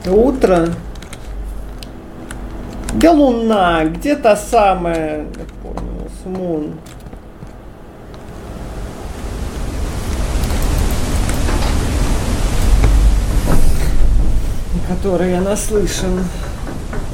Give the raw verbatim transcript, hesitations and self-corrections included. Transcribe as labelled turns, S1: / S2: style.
S1: Утро. Где луна? Где та самая, я понял, Мун? О которой я наслышан.